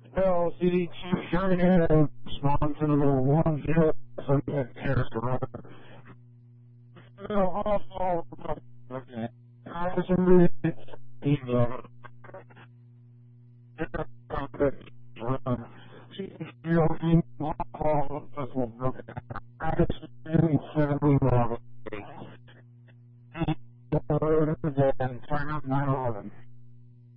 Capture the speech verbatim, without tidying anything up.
Well, see, Chief Shanahan responds to the little one zero some terrorist around. No, also, okay. I was a really team level.